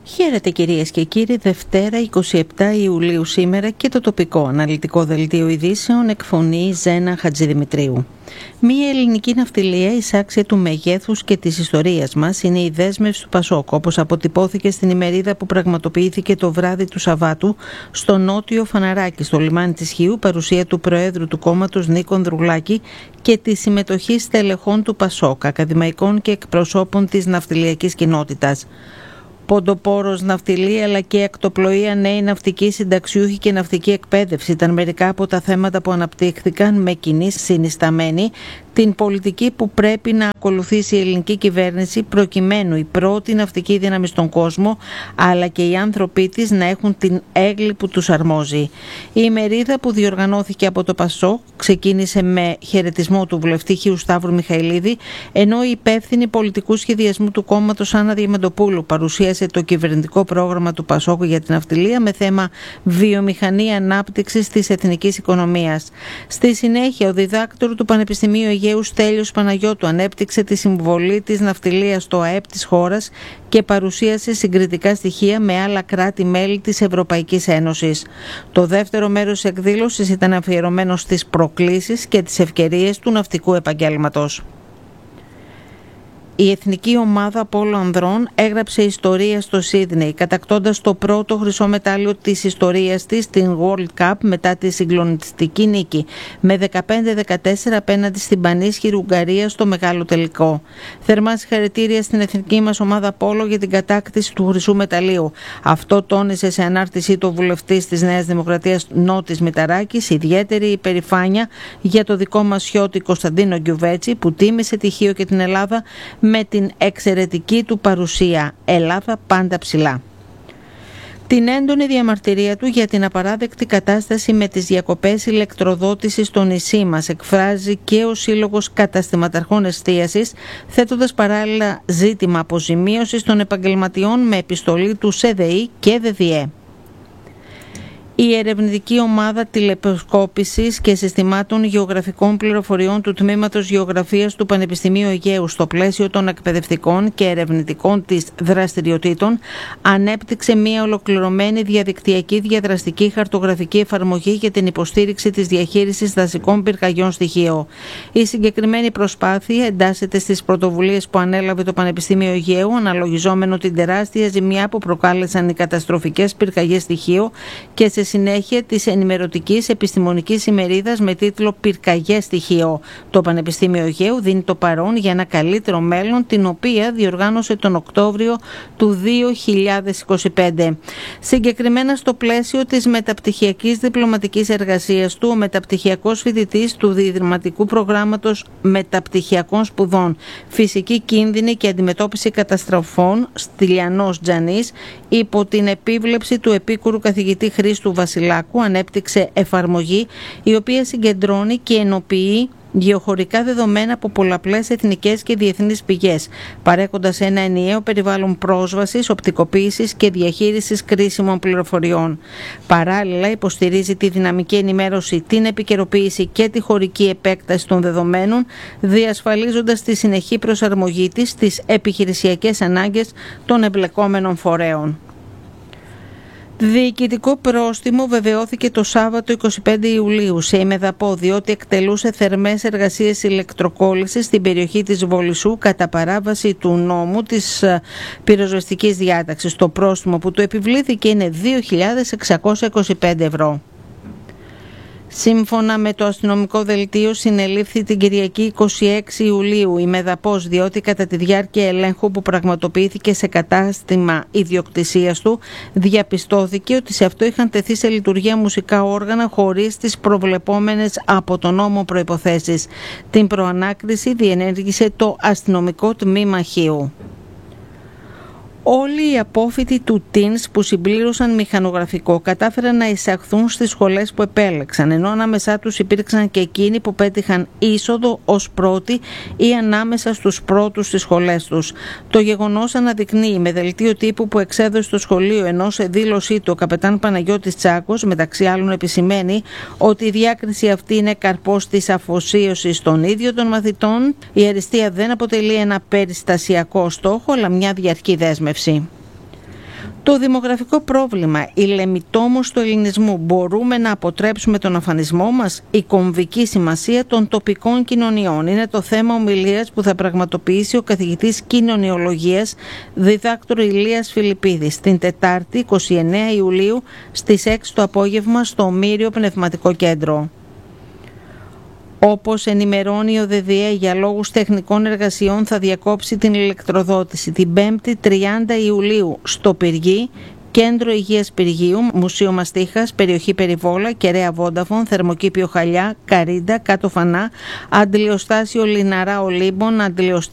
Χαίρετε κυρίες και κύριοι, Δευτέρα 27 Ιουλίου σήμερα και το τοπικό αναλυτικό δελτίο ειδήσεων εκφωνεί Ζένα Χατζηδημητρίου. Μία ελληνική ναυτιλία εισάξια του μεγέθους και της ιστορίας μας είναι η δέσμευση του Πασόκ, όπως αποτυπώθηκε στην ημερίδα που πραγματοποιήθηκε το βράδυ του Σαββάτου στο νότιο Φαναράκι, στο λιμάνι της Χίου, παρουσία του Προέδρου του κόμματος Νίκο Ανδρουλάκη και τη συμμετοχή στελεχών του Πασόκ, ακαδημαϊκών και εκπροσώπων της ναυτιλιακής κοινότητας. Ποντοπόρος, ναυτιλία αλλά και ακτοπλοεία, νέοι ναυτικοί, συνταξιούχοι και ναυτική εκπαίδευση ήταν μερικά από τα θέματα που αναπτύχθηκαν με κοινή συνισταμένη την πολιτική που πρέπει να ακολουθήσει η ελληνική κυβέρνηση προκειμένου η πρώτη ναυτική δύναμη στον κόσμο αλλά και οι άνθρωποι της να έχουν την έγκλη που τους αρμόζει. Η ημερίδα που διοργανώθηκε από το Πασόκ ξεκίνησε με χαιρετισμό του βουλευτή Χίου Σταύρου Μιχαηλίδη, ενώ η υπεύθυνη πολιτικού σχεδιασμού του κόμματος Άννα Διαμαντοπούλου παρουσίασε το κυβερνητικό πρόγραμμα του Πασόκ για την ναυτιλία με θέμα βιομηχανία ανάπτυξης της εθνικής οικονομίας. Στη συνέχεια, ο διδάκτορ του Πανεπιστημίου Αιγαίου Στέλιος Παναγιώτου ανέπτυξε τη συμβολή της ναυτιλίας στο ΑΕΠ της χώρας και παρουσίασε συγκριτικά στοιχεία με άλλα κράτη-μέλη της Ευρωπαϊκής Ένωσης. Το δεύτερο μέρος της εκδήλωσης ήταν αφιερωμένο στις προκλήσεις και τις ευκαιρίες του ναυτικού επαγγέλματος. Η εθνική ομάδα πόλο ανδρών έγραψε ιστορία στο Σίδνεϊ, κατακτώντας το πρώτο χρυσό μετάλλιο της ιστορίας της στην World Cup μετά τη συγκλονιστική νίκη με 15-14 απέναντι στην πανίσχυρη Ουγγαρία στο μεγάλο τελικό. Θερμά συγχαρητήρια στην εθνική μας ομάδα πόλο για την κατάκτηση του χρυσού μεταλλίου. Αυτό τόνισε σε ανάρτησή του ο βουλευτής της Νέας Δημοκρατίας Νότης Μηταράκης, ιδιαίτερη υπερηφάνεια για το δικό μας χιώτη Κωνσταντίνο Γκιουβέτσι που τίμησε τη Χίο και την Ελλάδα με την εξαιρετική του παρουσία. Ελλάδα πάντα ψηλά. Την έντονη διαμαρτυρία του για την απαράδεκτη κατάσταση με τις διακοπές ηλεκτροδότησης στο νησί μας εκφράζει και ο Σύλλογος Καταστηματαρχών Εστίασης, θέτοντας παράλληλα ζήτημα αποζημίωσης των επαγγελματιών με επιστολή του ΣΕΔΕΗ και ΔΔΕ. Η ερευνητική ομάδα τηλεσκόπησης και συστημάτων γεωγραφικών πληροφοριών του Τμήματος Γεωγραφίας του Πανεπιστημίου Αιγαίου στο πλαίσιο των εκπαιδευτικών και ερευνητικών της δραστηριοτήτων ανέπτυξε μια ολοκληρωμένη διαδικτυακή διαδραστική χαρτογραφική εφαρμογή για την υποστήριξη της διαχείρισης δασικών πυρκαγιών στοιχείο. Η συγκεκριμένη προσπάθεια εντάσσεται στις πρωτοβουλίες που ανέλαβε το Πανεπιστήμιο Αιγαίου, αναλογιζόμενο την τεράστια ζημιά που προκάλεσαν οι καταστροφικές πυρκαγιές στοιχείο και σε συνέχεια της ενημερωτικής επιστημονικής ημερίδας με τίτλο «Πυρκαγιές στοιχείο». Το Πανεπιστήμιο Αιγαίου δίνει το παρόν για ένα καλύτερο μέλλον, την οποία διοργάνωσε τον Οκτώβριο του 2025. Συγκεκριμένα στο πλαίσιο της μεταπτυχιακής διπλωματικής εργασίας του, ο μεταπτυχιακός φοιτητής του Διδρυματικού Προγράμματος Μεταπτυχιακών Σπουδών Φυσική Κίνδυνη και Αντιμετώπιση Καταστροφών Στυλιανός Τζανής, υπό την επίβλεψη του επίκουρου καθηγητή Χρήστου Βασιλάκου, ανέπτυξε εφαρμογή η οποία συγκεντρώνει και ενοποιεί γεωχωρικά δεδομένα από πολλαπλές εθνικές και διεθνείς πηγές, παρέχοντας ένα ενιαίο περιβάλλον πρόσβασης, οπτικοποίησης και διαχείρισης κρίσιμων πληροφοριών. Παράλληλα, υποστηρίζει τη δυναμική ενημέρωση, την επικαιροποίηση και τη χωρική επέκταση των δεδομένων, διασφαλίζοντας τη συνεχή προσαρμογή της στις επιχειρησιακές ανάγκες των εμπλεκόμενων φορέων. Διοικητικό πρόστιμο βεβαιώθηκε το Σάββατο 25 Ιουλίου σε ημεδαπό, διότι εκτελούσε θερμές εργασίες ηλεκτροκόλλησης στην περιοχή της Βολισσού κατά παράβαση του νόμου της πυροσβεστικής διάταξης. Το πρόστιμο που του επιβλήθηκε είναι 2.625 ευρώ. Σύμφωνα με το αστυνομικό δελτίο, συνελήφθη την Κυριακή 26 Ιουλίου η Μεδαπός, διότι κατά τη διάρκεια ελέγχου που πραγματοποιήθηκε σε κατάστημα ιδιοκτησίας του, διαπιστώθηκε ότι σε αυτό είχαν τεθεί σε λειτουργία μουσικά όργανα χωρίς τις προβλεπόμενες από τον νόμο προϋποθέσεις. Την προανάκριση διενέργησε το αστυνομικό τμήμα Χίου. Όλοι οι απόφοιτοι του ΤΙΝΣ που συμπλήρωσαν μηχανογραφικό κατάφεραν να εισαχθούν στις σχολές που επέλεξαν, ενώ ανάμεσά τους υπήρξαν και εκείνοι που πέτυχαν είσοδο ως πρώτοι ή ανάμεσα στους πρώτους στις σχολές τους. Το γεγονός αναδεικνύει με δελτίο τύπου που εξέδωσε το σχολείο, ενώ σε δήλωσή του ο καπετάν Παναγιώτης Τσάκος μεταξύ άλλων επισημαίνει ότι η διάκριση αυτή είναι καρπός της αφοσίωσης των ίδιων των μαθητών. Η αριστεία δεν αποτελεί ένα περιστασιακό στόχο, αλλά μια διαρκή δέσμευση. Το δημογραφικό πρόβλημα, η λεμιτόμος του ελληνισμού, μπορούμε να αποτρέψουμε τον αφανισμό μας? Η κομβική σημασία των τοπικών κοινωνιών είναι το θέμα ομιλίας που θα πραγματοποιήσει ο καθηγητής κοινωνιολογίας διδάκτορ Ηλίας Φιλιππίδης την Τετάρτη 29 Ιουλίου στις 6 το απόγευμα στο Μύριο Πνευματικό Κέντρο. Όπως ενημερώνει η ΟΔΕΔΙΑ, για λόγους τεχνικών εργασιών θα διακόψει την ηλεκτροδότηση την 5η 30 Ιουλίου στο Πυργή, Κέντρο Υγείας Πυργίου, Μουσείο Μαστίχας, περιοχή Περιβόλα, Κεραία Βόνταφον, Θερμοκήπιο Χαλιά, Καρίντα, Κάτω Φανά, Αντιλιοστάσιο Λιναρά Ολύμπων,